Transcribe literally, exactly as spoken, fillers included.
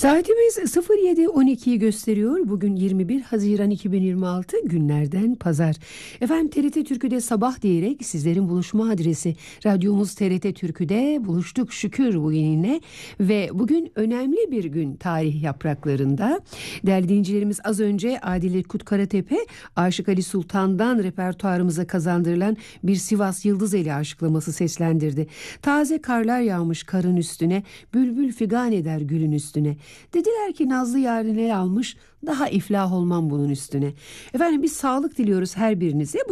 Saatimiz sıfır yedi on ikiyi gösteriyor. Bugün yirmi bir Haziran iki bin yirmi altı günlerden pazar. Efendim T R T Türkü'de sabah diyerek sizlerin buluşma adresi radyomuz T R T Türkü'de buluştuk şükür bugününe ve bugün önemli bir gün tarih yapraklarında. Değerli dinleyicilerimiz, az önce Adile Kutkaratepe Aşık Ali Sultan'dan repertuarımıza kazandırılan bir Sivas Yıldızeli aşıklaması seslendirdi. Taze karlar yağmış karın üstüne, bülbül figan eder gülün üstüne. Dediler ki nazlı yareler almış, daha iflah olmam bunun üstüne. Efendim biz sağlık diliyoruz her birinize.